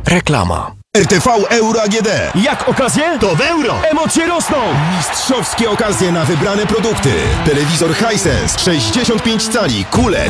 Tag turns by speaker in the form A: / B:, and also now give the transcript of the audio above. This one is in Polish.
A: Reklama.
B: RTV Euro AGD.
C: Jak okazje?
B: To w euro!
C: Emocje rosną!
B: Mistrzowskie okazje na wybrane produkty. Telewizor Hisense 65 cali, QLED